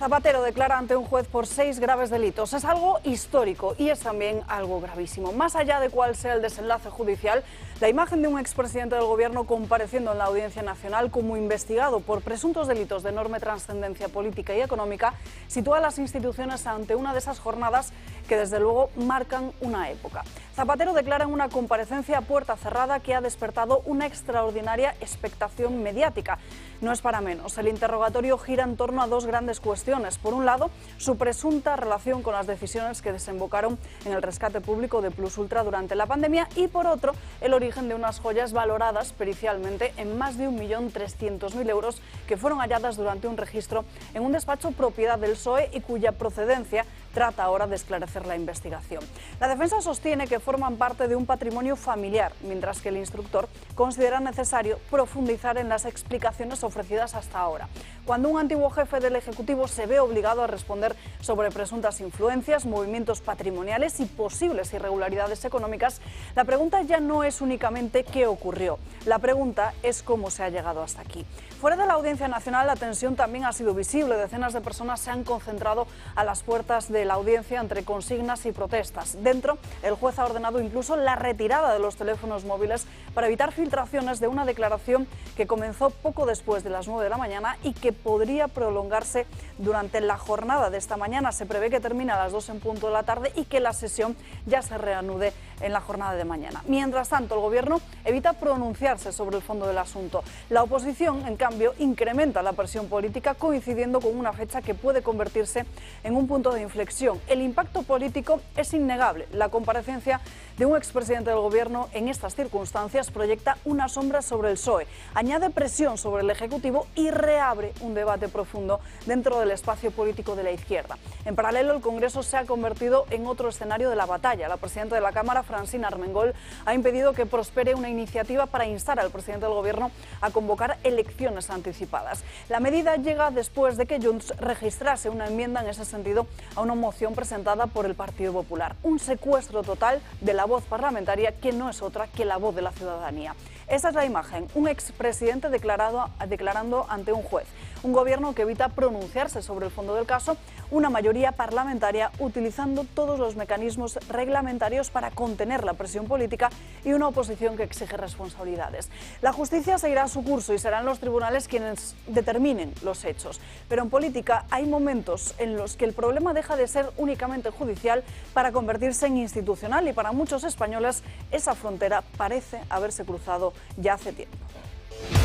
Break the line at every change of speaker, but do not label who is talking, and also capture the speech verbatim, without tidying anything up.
Zapatero declara ante un juez por seis graves delitos. Es algo histórico y es también algo gravísimo. Más allá de cuál sea el desenlace judicial, la imagen de un expresidente del Gobierno compareciendo en la Audiencia Nacional como investigado por presuntos delitos de enorme trascendencia política y económica sitúa a las instituciones ante una de esas jornadas que desde luego marcan una época. Zapatero declara en una comparecencia a puerta cerrada que ha despertado una extraordinaria expectación mediática. No es para menos. El interrogatorio gira en torno a dos grandes cuestiones. Por un lado, su presunta relación con las decisiones que desembocaron en el rescate público de Plus Ultra durante la pandemia y, por otro, el origen de unas joyas valoradas pericialmente en más de un millón trescientos mil euros que fueron halladas durante un registro en un despacho propiedad del P S O E y cuya procedencia trata ahora de esclarecer la investigación. La defensa sostiene que forman parte de un patrimonio familiar, mientras que el instructor considera necesario profundizar en las explicaciones ofrecidas hasta ahora. Cuando un antiguo jefe del Ejecutivo se ve obligado a responder sobre presuntas influencias, movimientos patrimoniales y posibles irregularidades económicas, la pregunta ya no es únicamente qué ocurrió, la pregunta es cómo se ha llegado hasta aquí. Fuera de la Audiencia Nacional, la tensión también ha sido visible. Decenas de personas se han concentrado a las puertas de la audiencia entre consignas y protestas. Dentro, el juez ha ordenado incluso la retirada de los teléfonos móviles para evitar filtraciones de una declaración que comenzó poco después de las nueve de la mañana y que podría prolongarse durante la jornada de esta mañana. Se prevé que termine a las dos en punto de la tarde y que la sesión ya se reanude en la jornada de mañana. Mientras tanto, el Gobierno evita pronunciarse sobre el fondo del asunto. La oposición, en cambio, incrementa la presión política coincidiendo con una fecha que puede convertirse en un punto de inflexión. El impacto político es innegable. La comparecencia de un expresidente del Gobierno en estas circunstancias proyecta una sombra sobre el P S O E, añade presión sobre el Ejecutivo y reabre un debate profundo dentro del espacio político de la izquierda. En paralelo, el Congreso se ha convertido en otro escenario de la batalla. La presidenta de la Cámara, Francina Armengol, ha impedido que prospere una iniciativa para instar al presidente del Gobierno a convocar elecciones anticipadas. La medida llega después de que Junts registrase una enmienda en ese sentido a una moción presentada por el Partido Popular. Un secuestro total de la voz parlamentaria que no es otra que la voz de la ciudadanía. Esa es la imagen, un expresidente declarado, declarando ante un juez, un gobierno que evita pronunciarse sobre el fondo del caso, una mayoría parlamentaria utilizando todos los mecanismos reglamentarios para contener la presión política y una oposición que exige responsabilidades. La justicia seguirá su curso y serán los tribunales quienes determinen los hechos. Pero en política hay momentos en los que el problema deja de ser únicamente judicial para convertirse en institucional y para muchos españoles esa frontera parece haberse cruzado ya hace tiempo.